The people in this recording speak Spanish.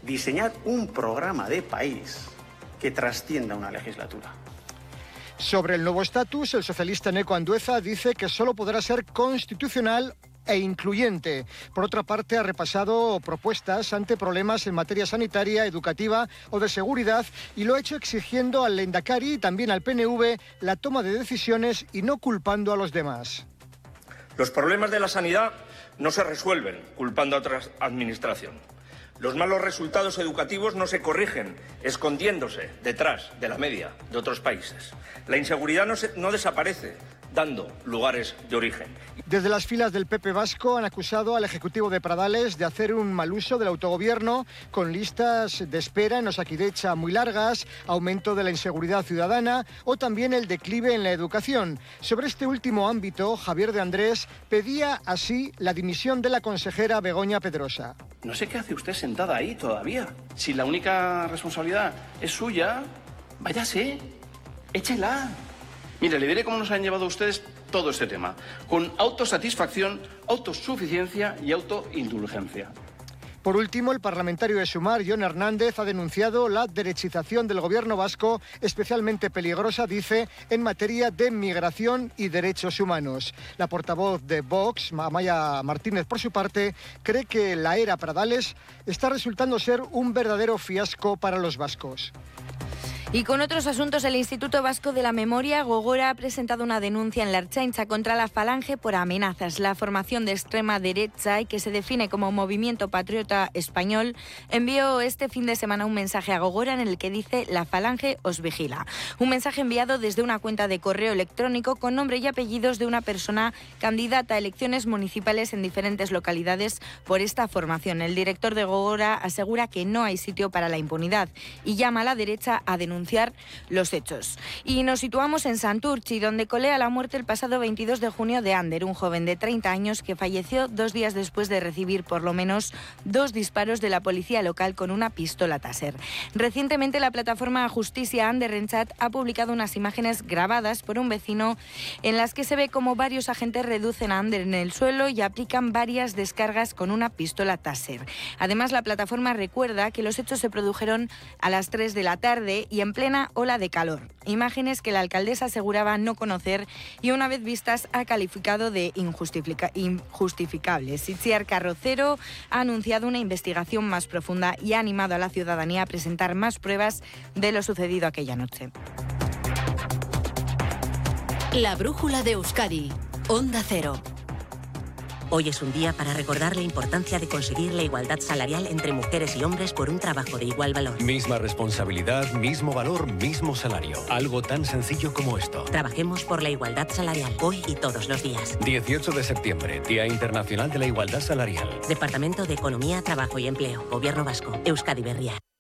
diseñar un programa de país que trascienda una legislatura. Sobre el nuevo estatus, el socialista Eneko Andueza dice que solo podrá ser constitucional e incluyente. Por otra parte, ha repasado propuestas ante problemas en materia sanitaria, educativa o de seguridad y lo ha hecho exigiendo al Lehendakari y también al PNV la toma de decisiones y no culpando a los demás. Los problemas de la sanidad no se resuelven culpando a otra administración. Los malos resultados educativos no se corrigen escondiéndose detrás de la media de otros países. La inseguridad no desaparece dando lugares de origen. Desde las filas del PP vasco han acusado al Ejecutivo de Pradales de hacer un mal uso del autogobierno con listas de espera en Osakidetza muy largas, aumento de la inseguridad ciudadana o también el declive en la educación. Sobre este último ámbito, Javier de Andrés pedía así la dimisión de la consejera Begoña Pedrosa. No sé qué hace usted sentada ahí todavía. Si la única responsabilidad es suya, váyase, échela. Mire, le diré cómo nos han llevado ustedes todo este tema. Con autosatisfacción, autosuficiencia y autoindulgencia. Por último, el parlamentario de Sumar, Jon Hernández, ha denunciado la derechización del gobierno vasco, especialmente peligrosa, dice, en materia de migración y derechos humanos. La portavoz de Vox, Amaia Martínez, por su parte, cree que la era Pradales está resultando ser un verdadero fiasco para los vascos. Y con otros asuntos, el Instituto Vasco de la Memoria, Gogora, ha presentado una denuncia en la Ertzaintza contra la Falange por amenazas. La formación de extrema derecha, y que se define como Movimiento Patriota Español, envió este fin de semana un mensaje a Gogora en el que dice: la Falange os vigila. Un mensaje enviado desde una cuenta de correo electrónico con nombre y apellidos de una persona candidata a elecciones municipales en diferentes localidades por esta formación. El director de Gogora asegura que no hay sitio para la impunidad y llama a la derecha a denunciar los hechos. Y nos situamos en Santurtzi, donde colea la muerte el pasado 22 de junio de Ander, un joven de 30 años que falleció 2 días después de recibir por lo menos 2 disparos de la policía local con una pistola Taser. Recientemente la plataforma Justicia Anderrentzat ha publicado unas imágenes grabadas por un vecino en las que se ve como varios agentes reducen a Ander en el suelo y aplican varias descargas con una pistola Taser. Además, la plataforma recuerda que los hechos se produjeron a las 3 de la tarde y en plena ola de calor. Imágenes que la alcaldesa aseguraba no conocer y una vez vistas ha calificado de injustificables. Itziar Carrocero ha anunciado una investigación más profunda y ha animado a la ciudadanía a presentar más pruebas de lo sucedido aquella noche. La brújula de Euskadi, Onda Cero. Hoy es un día para recordar la importancia de conseguir la igualdad salarial entre mujeres y hombres por un trabajo de igual valor. Misma responsabilidad, mismo valor, mismo salario. Algo tan sencillo como esto. Trabajemos por la igualdad salarial, hoy y todos los días. 18 de septiembre, Día Internacional de la Igualdad Salarial. Departamento de Economía, Trabajo y Empleo, Gobierno Vasco, Euskadi Berria.